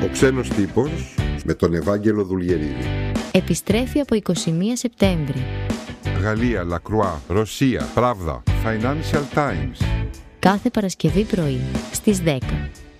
Ο ξένος τύπος με τον Ευάγγελο Δουλγερίδη. Επιστρέφει από 21 Σεπτέμβρη. Γαλλία, Λακρουά, Ρωσία, Pravda, Financial Times. Κάθε Παρασκευή πρωί στις 10.